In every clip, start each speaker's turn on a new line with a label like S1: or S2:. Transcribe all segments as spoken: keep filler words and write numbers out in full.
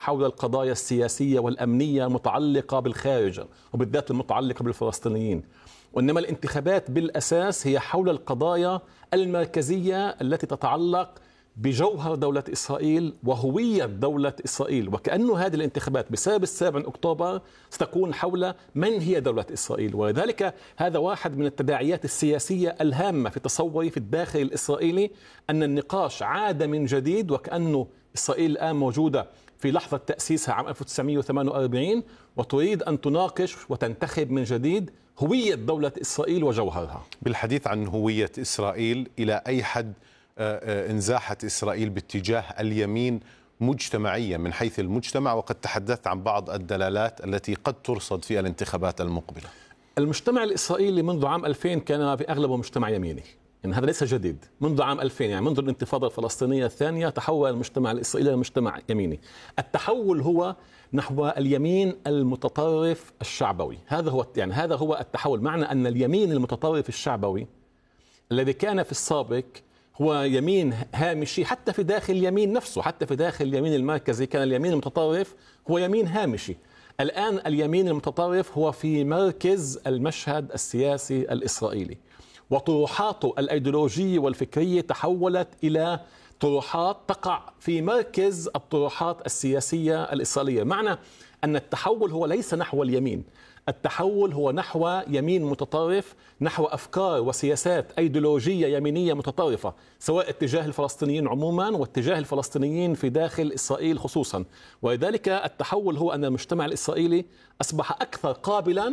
S1: حول القضايا السياسية والأمنية المتعلقة بالخارج وبالذات المتعلقة بالفلسطينيين، وإنما الانتخابات بالأساس هي حول القضايا المركزية التي تتعلق بجوهر دولة إسرائيل وهوية دولة إسرائيل. وكأنه هذه الانتخابات بسبب السابع من أكتوبر ستكون حول من هي دولة إسرائيل، ولذلك هذا واحد من التداعيات السياسية الهامة في تصوري في الداخل الإسرائيلي، أن النقاش عاد من جديد، وكأنه إسرائيل الآن موجودة في لحظة تأسيسها عام ألف وتسعمئة وثمانية وأربعين وتريد أن تناقش وتنتخب من جديد هوية دولة إسرائيل وجوهرها.
S2: بالحديث عن هوية إسرائيل، إلى أي حد انزاحت إسرائيل باتجاه اليمين مجتمعيا من حيث المجتمع، وقد تحدثت عن بعض الدلالات التي قد ترصد في الانتخابات المقبلة؟
S1: المجتمع الإسرائيلي منذ عام ألفين كان في أغلبه مجتمع يميني، يعني هذا ليس جديد. منذ عام ألفين، يعني منذ الانتفاضة الفلسطينية الثانية، تحول المجتمع الإسرائيلي إلى مجتمع يميني. التحول هو نحو اليمين المتطرف الشعبوي، هذا هو يعني هذا هو التحول. معنى أن اليمين المتطرف الشعبوي الذي كان في السابق هو يمين هامشي، حتى في داخل اليمين نفسه، حتى في داخل اليمين المركزي كان اليمين المتطرف هو يمين هامشي. الآن اليمين المتطرف هو في مركز المشهد السياسي الإسرائيلي، وطروحاته الأيديولوجية والفكرية تحولت إلى طروحات تقع في مركز الطروحات السياسية الإسرائيلية. معنى أن التحول هو ليس نحو اليمين، التحول هو نحو يمين متطرف، نحو أفكار وسياسات أيديولوجية يمينية متطرفة، سواء اتجاه الفلسطينيين عموما واتجاه الفلسطينيين في داخل إسرائيل خصوصا. ولذلك التحول هو أن المجتمع الإسرائيلي أصبح أكثر قابلا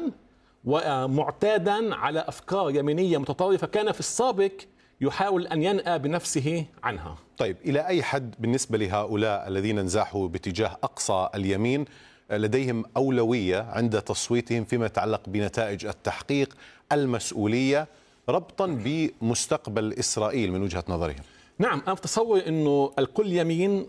S1: ومعتادا على أفكار يمينية متطرفة كان في السابق يحاول أن ينأى بنفسه عنها.
S2: طيب، إلى أي حد بالنسبة لهؤلاء الذين انزاحوا باتجاه أقصى اليمين لديهم أولوية عند تصويتهم فيما يتعلق بنتائج التحقيق المسؤولية ربطا بمستقبل إسرائيل من وجهة نظرهم؟
S1: نعم، أنا أتصور أنه الكل يمين،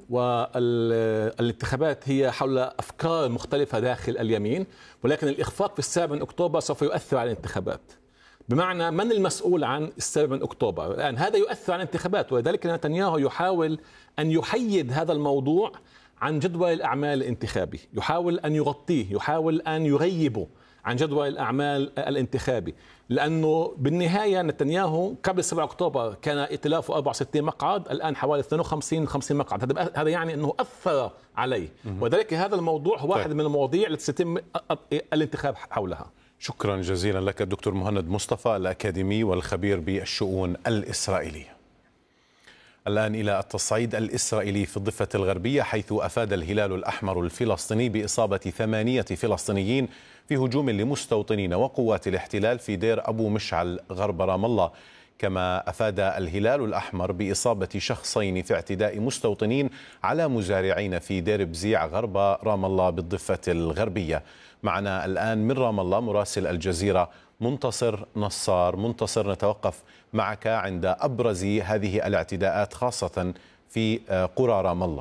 S1: والانتخابات هي حول أفكار مختلفة داخل اليمين، ولكن الإخفاق في السابع من أكتوبر سوف يؤثر على الانتخابات. بمعنى من المسؤول عن السابع من أكتوبر الآن؟ هذا يؤثر على الانتخابات، ولذلك نتنياهو يحاول أن يحيد هذا الموضوع عن جدول الأعمال الانتخابي، يحاول أن يغطيه، يحاول أن يغيبه عن جدول الأعمال الانتخابي، لأنه بالنهاية نتنياهو قبل سبعة أكتوبر كان ائتلافه أربعة وستين مقعد، الآن حوالي اثنين وخمسين خمسين مقعد. هذا يعني أنه أثر عليه، وذلك هذا الموضوع هو واحد من المواضيع التي سيتم الانتخاب حولها.
S2: شكرا جزيلا لك الدكتور مهند مصطفى، الأكاديمي والخبير بالشؤون الإسرائيلية. الآن إلى التصعيد الإسرائيلي في الضفة الغربية، حيث أفاد الهلال الأحمر الفلسطيني بإصابة ثمانية فلسطينيين في هجوم لمستوطنين وقوات الاحتلال في دير أبو مشعل غرب رام الله. كما أفاد الهلال الأحمر بإصابة شخصين في اعتداء مستوطنين على مزارعين في دير بزيع غرب رام الله بالضفة الغربية. معنا الآن من رام الله مراسل الجزيرة منتصر نصار. منتصر، نتوقف معك عند أبرز هذه الاعتداءات خاصة في قرى رام الله.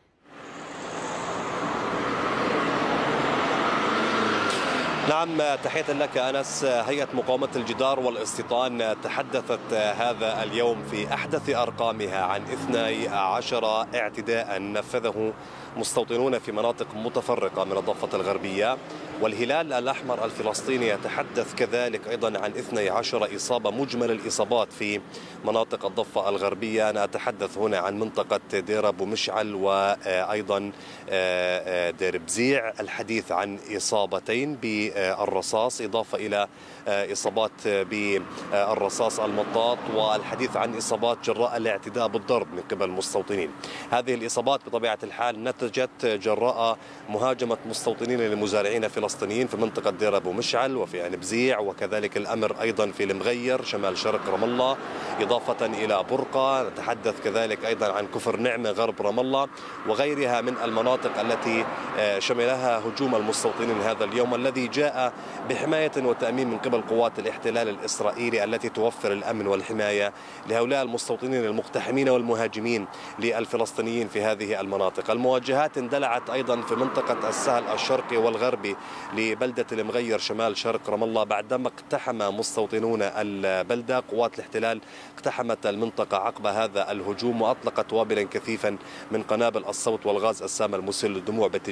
S3: نعم، تحية لك أنس. هيئة مقاومة الجدار والاستيطان تحدثت هذا اليوم في أحدث أرقامها عن اثني عشر اعتداء نفذه مستوطنون في مناطق متفرقة من الضفة الغربية، والهلال الأحمر الفلسطيني يتحدث كذلك أيضا عن اثني عشر إصابة. مجمل الإصابات في مناطق الضفة الغربية نتحدث هنا عن منطقة دير أبو مشعل وأيضا دير بزيع، الحديث عن إصابتين بالرصاص إضافة إلى إصابات بالرصاص المطاط، والحديث عن إصابات جراء الاعتداء بالضرب من قبل مستوطنين. هذه الإصابات بطبيعة الحال نتجت جراء مهاجمة مستوطنين لمزارعين فلسطينيين في منطقة دير أبو مشعل وفي عين بزيع، وكذلك الأمر أيضا في المغير شمال شرق رام الله، إضافة إلى برقة. نتحدث كذلك أيضا عن كفر نعمة غرب رام الله وغيرها من المناطق التي شملها هجوم المستوطنين هذا اليوم، الذي جاء بحماية وتأمين من قبل قوات الاحتلال الإسرائيلي التي توفر الأمن والحماية لهؤلاء المستوطنين المقتحمين والمهاجمين للفلسطينيين في هذه المناطق. المواجهات اندلعت أيضا في منطقة السهل الشرقي والغربي لبلدة المغير شمال شرق رام الله، بعدما اقتحم مستوطنون البلدة. قوات الاحتلال اقتحمت المنطقة عقب هذا الهجوم وأطلقت وابلا كثيفا من قنابل الصوت والغاز السام المسيل للدموع